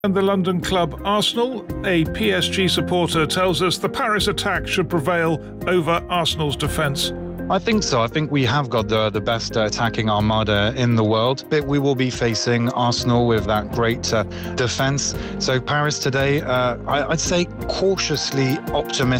And the London club Arsenal, a PSG supporter, tells us the Paris attack should prevail over Arsenal's defence. I think so. I think we have got the best attacking armada in the world. But we will be facing Arsenal with that great defence. So Paris today, I'd say cautiously optimistic.